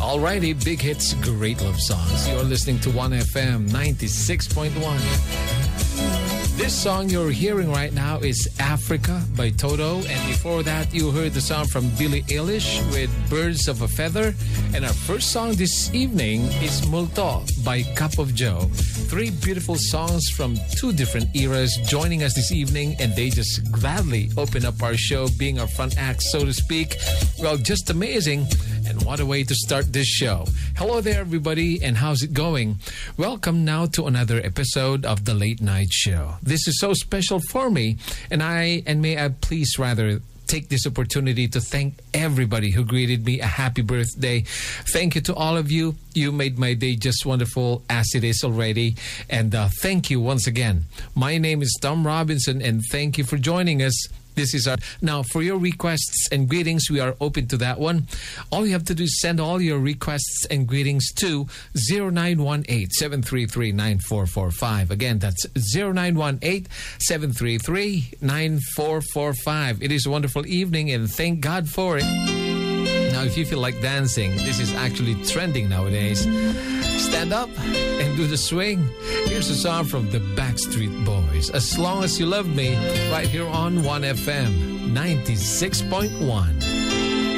Alrighty, big hits, great love songs. You're listening to 1FM 96.1. This song you're hearing right now is Africa by Toto. And before that, you heard the song from Billie Eilish with Birds of a Feather. And our first song this evening is Multo by Cup of Joe. Three beautiful songs from two different eras joining us this evening. And they just gladly open up our show, being our front act, so to speak. Well, just amazing. And what a way to start this show. Hello there, everybody, and how's it going? Welcome now to another episode of The Late Night Show. This is so special for me, and may I please rather take this opportunity to thank everybody who greeted me a happy birthday. Thank you to all of you. You made my day just wonderful as it is already. And thank you once again. My name is Tom Robinson, and thank you for joining us. This is our... Now, for your requests and greetings, we are open to that one. All you have to do is send all your requests and greetings to 0918-733-9445. Again, that's 0918-733-9445. It is a wonderful evening, and thank God for it. Now, if you feel like dancing, this is actually trending nowadays. Stand up and do the swing. Here's a song from the Backstreet Boys, As Long As You Love Me, right here on 1FM 96.1.